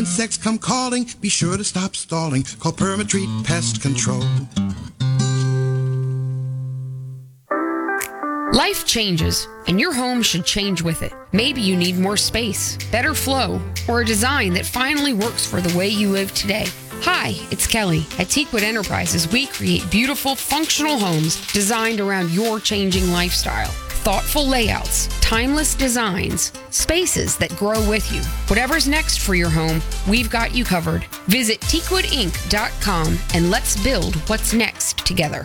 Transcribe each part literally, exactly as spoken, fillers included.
Insects come calling, be sure to stop stalling. Call Permatreat Pest Control. Life changes, and your home should change with it. Maybe you need more space, better flow, or a design that finally works for the way you live today. Hi, it's Kelly. At Teakwood Enterprises, we create beautiful, functional homes designed around your changing lifestyle. Thoughtful layouts, timeless designs, spaces that grow with you. Whatever's next for your home, we've got you covered. Visit teakwood inc dot com and let's build what's next together.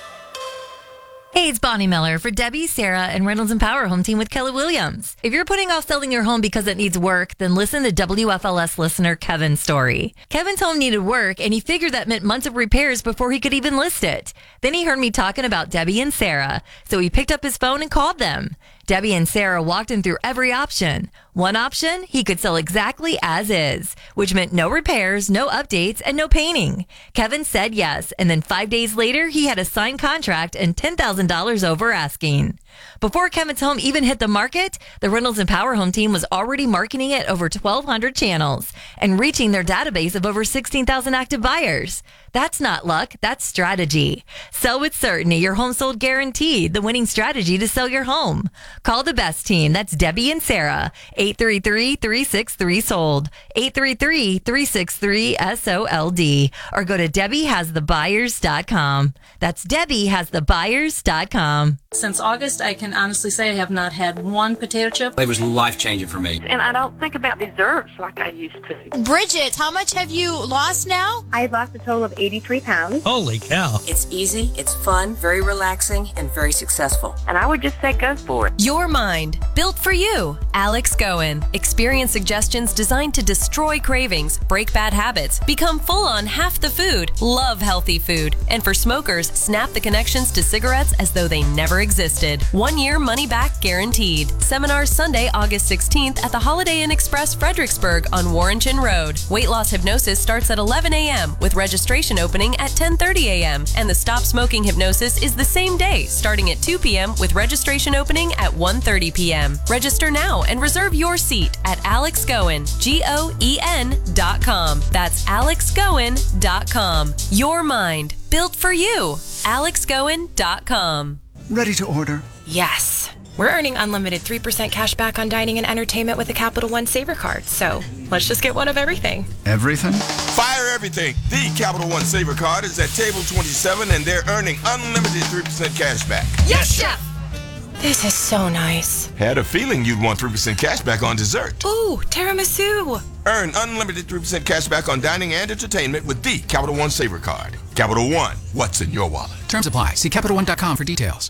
Hey, it's Bonnie Miller for Debbie, Sarah, and Reynolds and Power Home Team with Kelly Williams. If you're putting off selling your home because it needs work, then listen to W F L S listener Kevin's story. Kevin's home needed work, and he figured that meant months of repairs before he could even list it. Then he heard me talking about Debbie and Sarah, so he picked up his phone and called them. Debbie and Sarah walked him through every option. One option, he could sell exactly as is, which meant no repairs, no updates, and no painting. Kevin said yes, and then five days later, he had a signed contract and ten thousand dollars over asking. Before Kevin's home even hit the market, the Reynolds and Power Home Team was already marketing it over twelve hundred channels and reaching their database of over sixteen thousand active buyers. That's not luck, that's strategy. Sell with certainty, your home sold guaranteed, the winning strategy to sell your home. Call the best team, that's Debbie and Sarah, eight three three, three six three, SOLD, eight three three, three six three, S O L D, or go to debbie has the buyers dot com. That's debbie has the buyers dot com. Since August, I can honestly say I have not had one potato chip. It was life-changing for me. And I don't think about desserts like I used to. Bridget, how much have you lost now? I've lost a total of eighty-three pounds. Holy cow. It's easy, it's fun, very relaxing, and very successful. And I would just say go for it. Your Mind, built for you. Alex Goen. Experience suggestions designed to destroy cravings, break bad habits, become full on half the food, love healthy food, and for smokers, snap the connections to cigarettes as though they never existed. One year money back guaranteed. Seminar Sunday, August sixteenth at the Holiday Inn Express Fredericksburg on Warrenton Road. Weight loss hypnosis starts at eleven a.m. with registration opening at ten thirty a.m. And the Stop Smoking hypnosis is the same day, starting at two p.m. with registration opening at one thirty p.m. Register now and reserve your seat at Alex Goen, G O E N dot com. That's alex goen dot com. Your Mind, built for you. alex goen dot com. Ready to order? Yes. We're earning unlimited three percent cash back on dining and entertainment with the Capital One Saver Card. So let's just get one of everything. Everything? Fire everything. The Capital One Saver Card is at table twenty-seven and they're earning unlimited three percent cash back. Yes, Chef! This is so nice. Had a feeling you'd want three percent cash back on dessert. Ooh, tiramisu. Earn unlimited three percent cash back on dining and entertainment with the Capital One Saver Card. Capital One, what's in your wallet? Terms apply. See capital one dot com for details.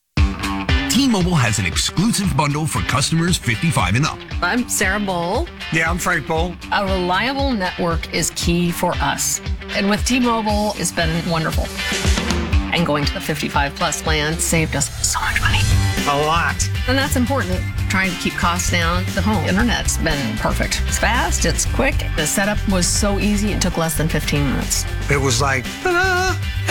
T-Mobile has an exclusive bundle for customers fifty-five and up. I'm Sarah Bowl. Yeah, I'm Frank Bowl. A reliable network is key for us. And with T-Mobile, it's been wonderful. And going to the fifty-five plus plan saved us so much money. A lot. And that's important. Trying to keep costs down. The home internet's been perfect. It's fast, it's quick. The setup was so easy, it took less than fifteen minutes. It was like, ta-da!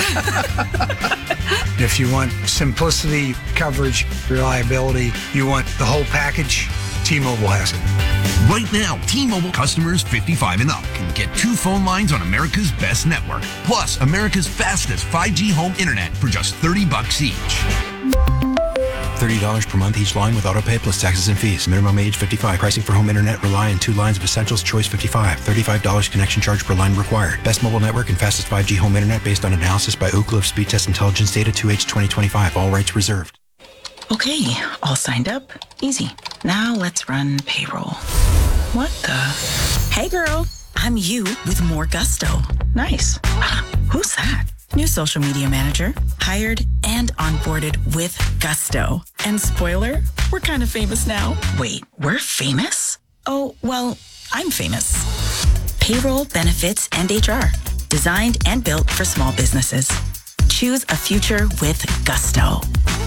If you want simplicity, coverage, reliability, you want the whole package, T-Mobile has it. Right now, T-Mobile customers fifty-five and up can get two phone lines on America's best network, plus America's fastest five G home internet for just thirty bucks each. thirty dollars per month each line with autopay plus taxes and fees. Minimum age fifty-five. Pricing for home internet rely on two lines of Essentials Choice fifty-five. thirty-five dollars connection charge per line required. Best mobile network and fastest five G home internet based on analysis by Ookla of Speed Test Intelligence Data two H twenty twenty-five. All rights reserved. Okay, all signed up. Easy. Now let's run payroll. What the? Hey girl, I'm you with more gusto. Nice. Who's that? New social media manager, hired and onboarded with gusto. And spoiler, we're kind of famous now. Wait, we're famous? Oh, well, I'm famous. Payroll, benefits, and H R. Designed and built for small businesses. Choose a future with gusto.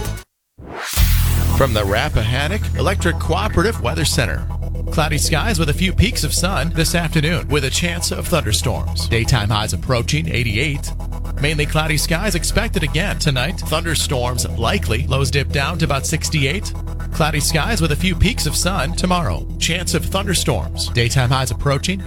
From the Rappahannock Electric Cooperative Weather Center. Cloudy skies with a few peaks of sun this afternoon with a chance of thunderstorms. Daytime highs approaching eighty-eight. Mainly cloudy skies expected again tonight. Thunderstorms likely. Lows dip down to about sixty-eight. Cloudy skies with a few peaks of sun tomorrow. Chance of thunderstorms. Daytime highs approaching